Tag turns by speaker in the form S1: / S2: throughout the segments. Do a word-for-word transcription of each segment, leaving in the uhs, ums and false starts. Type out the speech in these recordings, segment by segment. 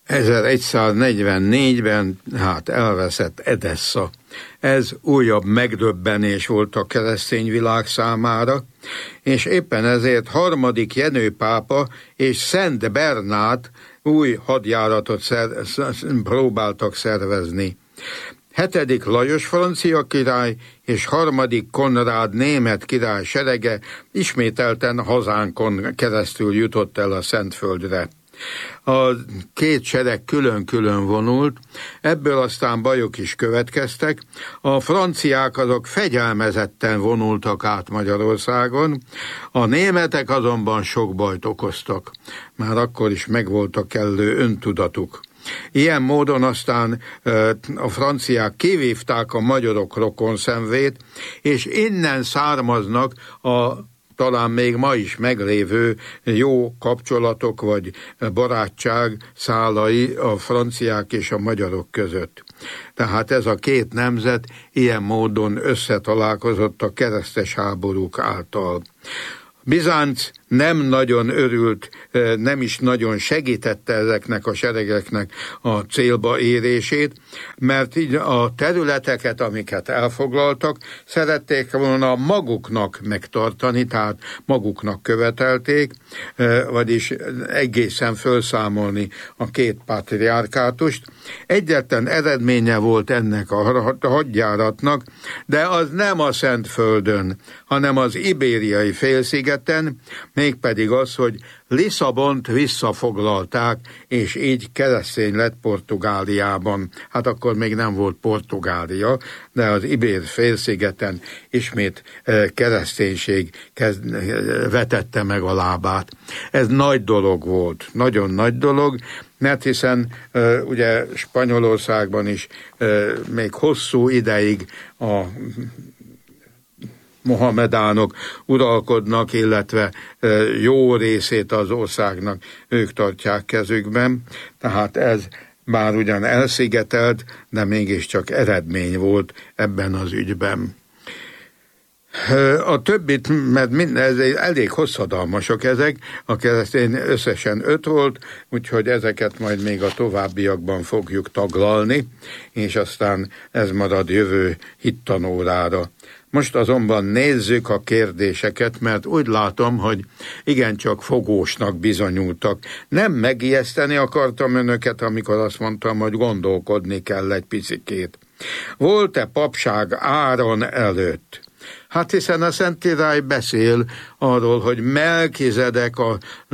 S1: ezerszáznegyvennégyben hát elveszett Edessa. Ez újabb megdöbbenés volt a keresztény világ számára, és éppen ezért harmadik Jenő pápa és Szent Bernát új hadjáratot szer- próbáltak szervezni. Hetedik Lajos francia király és harmadik Konrád német király serege ismételten hazánkon keresztül jutott el a Szentföldre. A két sereg külön-külön vonult, ebből aztán bajok is következtek. A franciák azok fegyelmezetten vonultak át Magyarországon, a németek azonban sok bajt okoztak. Már akkor is megvolt a kellő öntudatuk. Ilyen módon aztán a franciák kivívták a magyarok rokonszenvét, és innen származnak a talán még ma is meglévő jó kapcsolatok vagy barátság szálai a franciák és a magyarok között. Tehát ez a két nemzet ilyen módon összetalálkozott a keresztes háborúk által. Bizánc nem nagyon örült, nem is nagyon segítette ezeknek a seregeknek a célba érését, mert így a területeket, amiket elfoglaltak, szerették volna maguknak megtartani, tehát maguknak követelték, vagyis egészen felszámolni a két patriárkátust. Egyetlen eredménye volt ennek a hadjáratnak, de az nem a Szentföldön, hanem az ibériai félszigeten, mégpedig az, hogy Lisszabont visszafoglalták, és így keresztény lett Portugáliában. Hát akkor még nem volt Portugália, de az Ibér félszigeten ismét kereszténység kezd, vetette meg a lábát. Ez nagy dolog volt, nagyon nagy dolog, mert hiszen ugye Spanyolországban is még hosszú ideig a mohamedánok uralkodnak, illetve jó részét az országnak ők tartják kezükben. Tehát ez bár ugyan elszigetelt, de mégiscsak eredmény volt ebben az ügyben. A többit, mert minden, elég hosszadalmasok ezek, a keresztény összesen öt volt, úgyhogy ezeket majd még a továbbiakban fogjuk taglalni, és aztán ez marad jövő hittanórára. Most azonban nézzük a kérdéseket, mert úgy látom, hogy igencsak fogósnak bizonyultak. Nem megijeszteni akartam önöket, amikor azt mondtam, hogy gondolkodni kell egy picikét. Volt-e papság Áron előtt? Hát hiszen a Szentkirály beszél arról, hogy Melkizedek a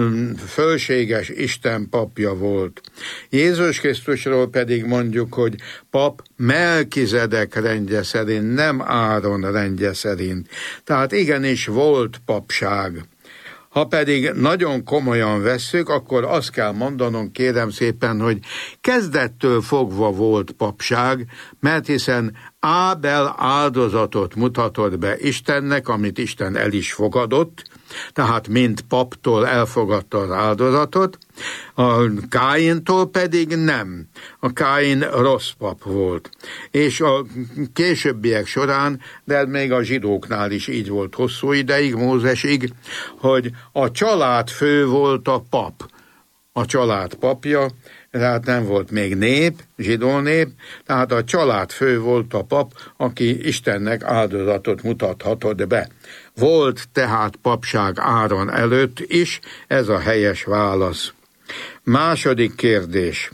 S1: fölséges Isten papja volt. Jézus Krisztusról pedig mondjuk, hogy pap Melkizedek rendje szerint, nem Áron rendje szerint. Tehát igenis volt papság. Ha pedig nagyon komolyan vesszük, akkor azt kell mondanom, kérem szépen, hogy kezdettől fogva volt papság, mert hiszen Ábel áldozatot mutatott be Istennek, amit Isten el is fogadott, tehát mint paptól elfogadta az áldozatot, a Káintól pedig nem. A Káin rossz pap volt. És a későbbiek során, de még a zsidóknál is így volt hosszú ideig, Mózesig, hogy a családfő volt a pap. A család papja, tehát nem volt még nép, zsidó nép, tehát a családfő volt a pap, aki Istennek áldozatot mutathatott be. Volt tehát papság Áron előtt is, ez a helyes válasz. Második kérdés.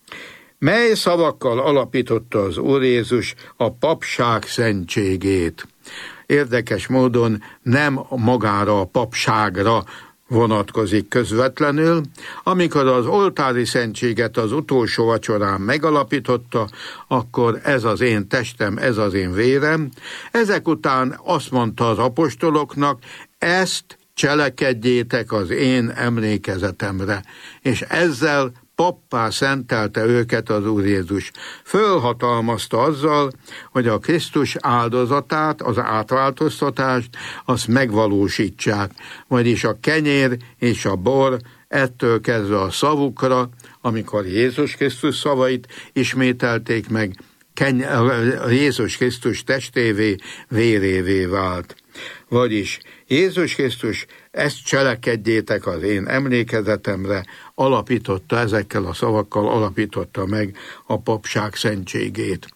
S1: Mely szavakkal alapította az Úr Jézus a papság szentségét? Érdekes módon nem magára a papságra vonatkozik közvetlenül, amikor az oltári szentséget az utolsó vacsorán megalapította, akkor ez az én testem, ez az én vérem. Ezek után azt mondta az apostoloknak, ezt cselekedjétek az én emlékezetemre, és ezzel pappá szentelte őket az Úr Jézus. Fölhatalmazta azzal, hogy a Krisztus áldozatát, az átváltoztatást, azt megvalósítsák. Vagyis a kenyér és a bor ettől kezdve a szavukra, amikor Jézus Krisztus szavait ismételték meg, a Jézus Krisztus testévé, vérévé vált. Vagyis Jézus Krisztus, ezt cselekedjétek az én emlékezetemre, alapította, ezekkel a szavakkal alapította meg a papság szentségét.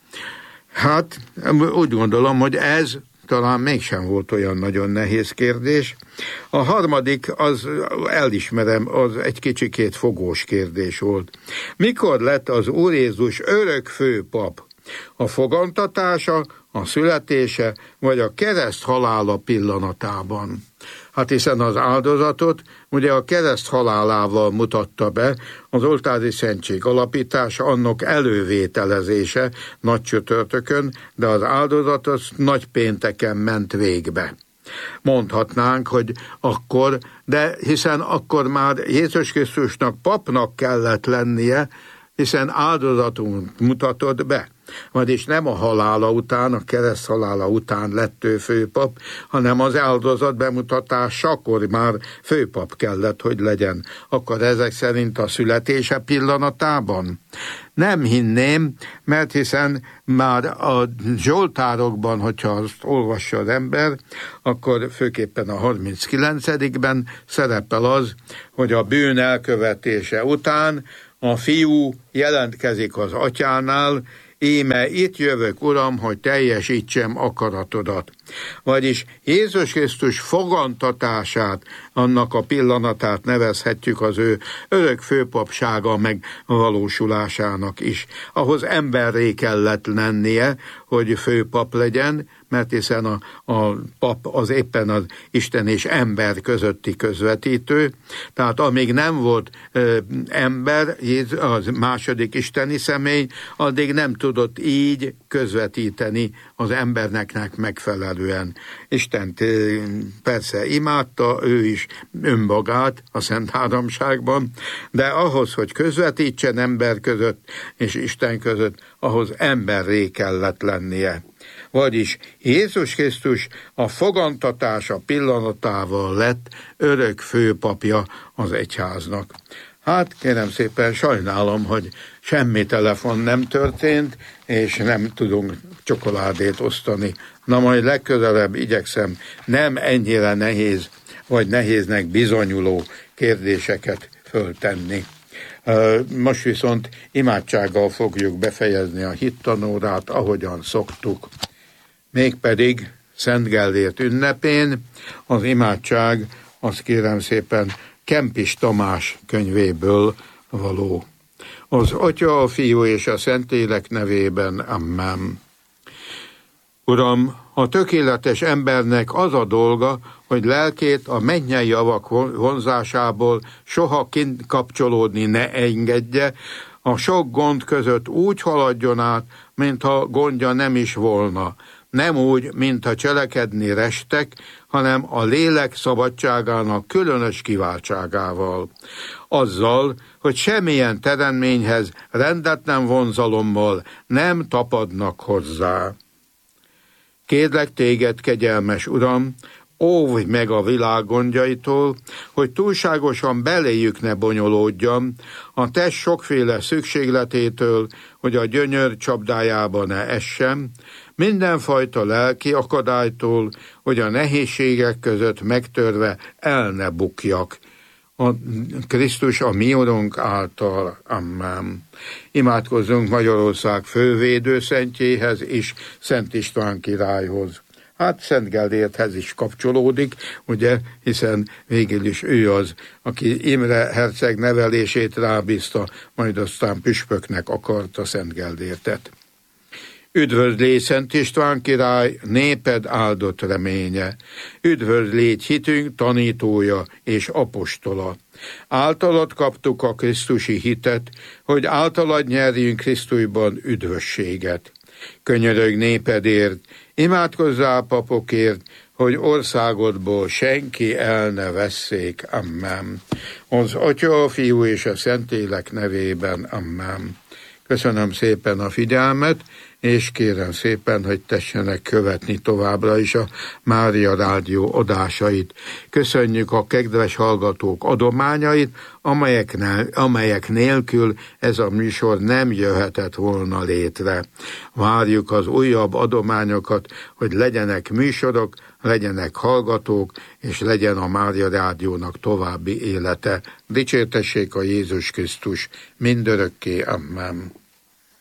S1: Hát úgy gondolom, hogy ez talán mégsem volt olyan nagyon nehéz kérdés. A harmadik, az elismerem, az egy kicsikét fogós kérdés volt. Mikor lett az Úr Jézus örök főpap? A fogantatása, a születése, vagy a kereszt halála pillanatában? Hát hiszen az áldozatot ugye a kereszt halálával mutatta be, az oltári szentség alapítása, annak elővételezése nagy csütörtökön, de az áldozat az nagy pénteken ment végbe. Mondhatnánk, hogy akkor, de hiszen akkor már Jézus Krisztusnak papnak kellett lennie, hiszen áldozatunk mutatott be. Vagyis nem a halála után, a kereszt halála után lett ő főpap, hanem az áldozat bemutatásakor már főpap kellett, hogy legyen. Akkor ezek szerint a születése pillanatában? Nem hinném, mert hiszen már a Zsoltárokban, hogyha azt olvassa az ember, akkor főképpen a harminckilencedikben szerepel az, hogy a bűn elkövetése után a fiú jelentkezik az atyánál, íme itt jövök, Uram, hogy teljesítsem akaratodat. Vagyis Jézus Krisztus fogantatását, annak a pillanatát nevezhetjük az ő örök főpapsága megvalósulásának is. Ahhoz emberré kellett lennie, hogy főpap legyen, mert hiszen a, a pap az éppen az Isten és ember közötti közvetítő, tehát amíg nem volt ö, ember, az második isteni személy, addig nem tudott így közvetíteni az embernek megfelelően. Istent persze imádta, ő is önmagát a Szent Háromságban, de ahhoz, hogy közvetítsen ember között és Isten között, ahhoz emberré kellett lennie. Vagyis Jézus Krisztus a fogantatása pillanatával lett örök főpapja az egyháznak. Hát kérem szépen, sajnálom, hogy semmi telefon nem történt, és nem tudunk csokoládét osztani. Na majd legközelebb igyekszem nem ennyire nehéz, vagy nehéznek bizonyuló kérdéseket föltenni. Most viszont imádsággal fogjuk befejezni a hittanórát, ahogyan szoktuk. Mégpedig Szent Gellért ünnepén az imádság, azt kérem szépen, Kempis Tamás könyvéből való. Az Atya, a Fiú és a Szentlélek nevében, amen. Uram, a tökéletes embernek az a dolga, hogy lelkét a mennyei javak vonzásából soha kapcsolódni ne engedje, a sok gond között úgy haladjon át, mintha gondja nem is volna. Nem úgy, mintha cselekedni restek, hanem a lélek szabadságának különös kiváltságával. Azzal, hogy semmilyen teremményhez rendetlen vonzalommal nem tapadnak hozzá. Kérlek téged, kegyelmes Uram, óvj meg a világ gondjaitól, hogy túlságosan beléjük ne bonyolódjam, a test sokféle szükségletétől, hogy a gyönyör csapdájába ne essem, mindenfajta lelki akadálytól, hogy a nehézségek között megtörve el ne bukjak. A Krisztus a mi Urunk által. Amen. Imádkozzunk Magyarország fővédőszentjéhez és Szent István királyhoz. Hát Szent Gellérthez is kapcsolódik, ugye, hiszen végül is ő az, aki Imre herceg nevelését rábízta, majd aztán püspöknek akarta Szent Gellértet. Üdvözlégy, Szent István király, néped áldott reménye. Üdvözlégy, hitünk tanítója és apostola. Általad kaptuk a krisztusi hitet, hogy általad nyerjünk Krisztusban üdvösséget. Könyörög népedért, imádkozzál papokért, hogy országodból senki el ne vesszék. Amen. Az Atya, a Fiú és a Szentlélek nevében. Amen. Köszönöm szépen a figyelmet, és kérem szépen, hogy tessenek követni továbbra is a Mária Rádió adásait. Köszönjük a kedves hallgatók adományait, amelyeknél, amelyek nélkül ez a műsor nem jöhetett volna létre. Várjuk az újabb adományokat, hogy legyenek műsorok, legyenek hallgatók, és legyen a Mária Rádiónak további élete. Dicsértessék a Jézus Krisztus mindörökké. Amen.